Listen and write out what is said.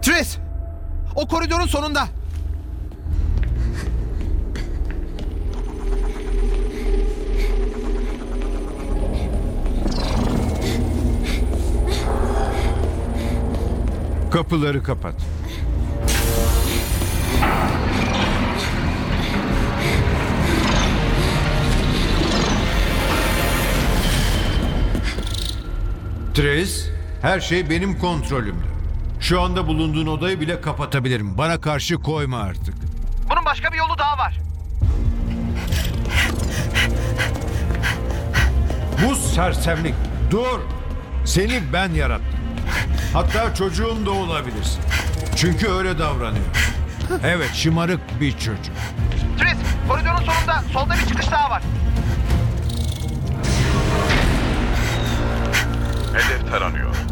Tris! O koridorun sonunda. Kapıları kapat. Trace, her şey benim kontrolümde. Şu anda bulunduğun odayı bile kapatabilirim. Bana karşı koyma artık. Bunun başka bir yolu daha var. Bu sersemlik. Dur! Seni ben yarattım. Hatta çocuğum da olabilirsin. Çünkü öyle davranıyor. Evet, şımarık bir çocuk. Tris, koridorun sonunda solda bir çıkış daha var. Hedef taranıyor.